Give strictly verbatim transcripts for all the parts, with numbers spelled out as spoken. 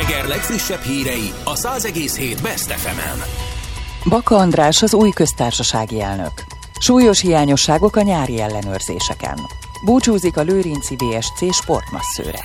Eger legfrissebb hírei a száz egész hét Best ef emen. Baka András az új köztársasági elnök. Súlyos hiányosságok a nyári ellenőrzéseken. Búcsúzik a lőrinci vé es cé sportmasszőre.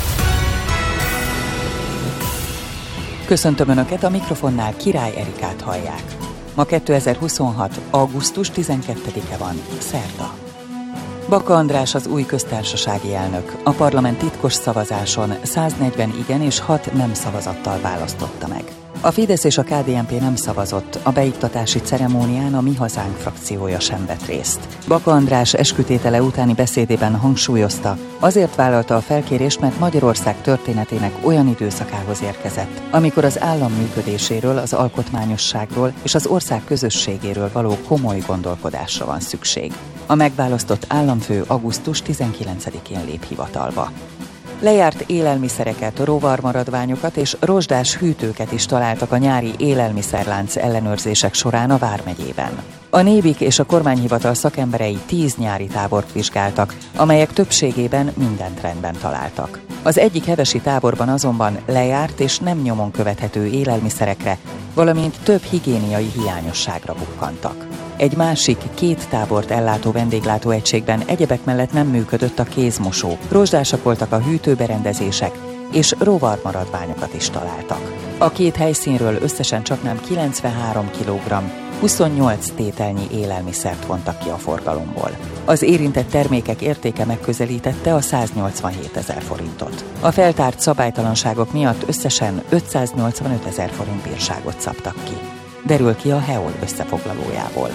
Köszöntöm Önöket, a mikrofonnál Király Erikát hallják. Ma kétezer-huszonhat. augusztus tizenkettedike van, szerda. Baka András az új köztársasági elnök. A parlament titkos szavazáson száznegyven igen és hat nem szavazattal választotta meg. A Fidesz és a ká dé en pé nem szavazott, a beiktatási ceremónián a Mi Hazánk frakciója sem vett részt. Baka András eskütétele utáni beszédében hangsúlyozta, azért vállalta a felkérést, mert Magyarország történetének olyan időszakához érkezett, amikor az állam működéséről, az alkotmányosságról és az ország közösségéről való komoly gondolkodásra van szükség. A megválasztott államfő augusztus tizenkilencedikén lép hivatalba. Lejárt élelmiszereket, rovarmaradványokat és rozsdás hűtőket is találtak a nyári élelmiszerlánc ellenőrzések során a Vármegyében. A Nébik és a kormányhivatal szakemberei tíz nyári tábort vizsgáltak, amelyek többségében mindent rendben találtak. Az egyik hevesi táborban azonban lejárt és nem nyomon követhető élelmiszerekre, valamint több higiéniai hiányosságra bukkantak. Egy másik, két tábort ellátó vendéglátóegységben egyebek mellett nem működött a kézmosó, rozsdásak voltak a hűtőberendezések, és rovarmaradványokat is találtak. A két helyszínről összesen csaknem kilencvenhárom kilogramm, huszonnyolc tételnyi élelmiszert vontak ki a forgalomból. Az érintett termékek értéke megközelítette a száznyolcvanhét ezer forintot. A feltárt szabálytalanságok miatt összesen ötszáznyolcvanöt ezer forint bírságot szabtak ki. Derül ki a há e o el összefoglalójából.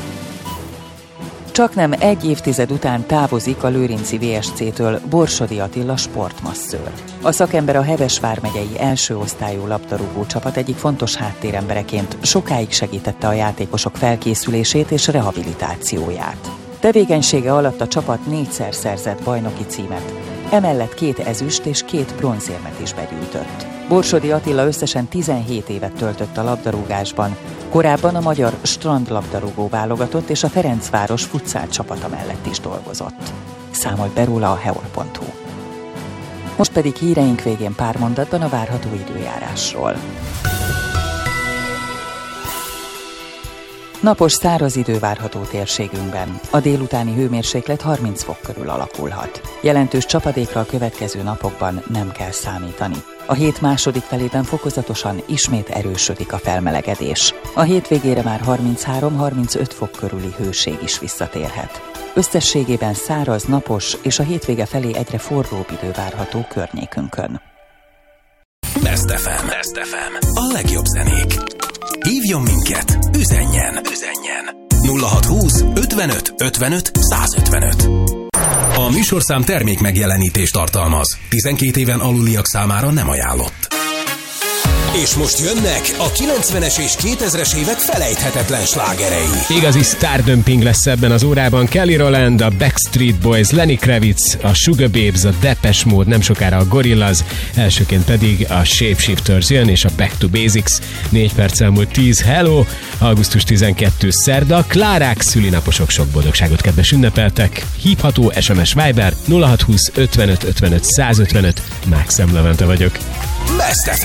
Csaknem egy évtized után távozik a lőrinci vé es cé-től Borsodi Attila sportmasszőr. A szakember a Heves vármegyei első osztályú labdarúgó csapat egyik fontos háttérembereként sokáig segítette a játékosok felkészülését és rehabilitációját. Tevékenysége alatt a csapat négyszer szerzett bajnoki címet, emellett két ezüst és két bronzérmet is begyűjtött. Borsodi Attila összesen tizenhét évet töltött a labdarúgásban, korábban a magyar strandlabdarúgó válogatott és a Ferencváros futszál csapata mellett is dolgozott. Számolt be róla a há e o el pont hu. Most pedig híreink végén pár mondatban a várható időjárásról. Napos, száraz idő várható térségünkben. A délutáni hőmérséklet harminc fok körül alakulhat. Jelentős csapadékra a következő napokban nem kell számítani. A hét második felében fokozatosan ismét erősödik a felmelegedés. A hétvégére már harminchárom-harmincöt fok körüli hőség is visszatérhet. Összességében száraz, napos és a hétvége felé egyre forróbb idő várható környékünkön. Best ef em. Best ef em. A legjobb zenék. Hívjon minket, üzenjen, üzenjen. nulla hatszázhúsz ötvenöt ötvenöt százötvenöt. A műsorszám termék megjelenítést tartalmaz. tizenkét éven aluliak számára nem ajánlott. És most jönnek a kilencvenes és kétezres évek felejthetetlen slágerei. Igazi sztárdömping lesz ebben az órában. Kelly Rowland, a Backstreet Boys, Lenny Kravitz, a Sugababes, a Depeche Mode, nem sokára a Gorillaz, elsőként pedig a Shapeshifters jön, és a Back to Basics. négy perc elmúlt tíz. Hello! augusztus tizenkettedike szerda. Klárák szülinaposok, sok boldogságot, kedves ünnepeltek. Hívható es em es Viber nulla hatszázhúsz ötvenöt ötvenöt százötvenöt. Mákszem Levente vagyok. Best ef em.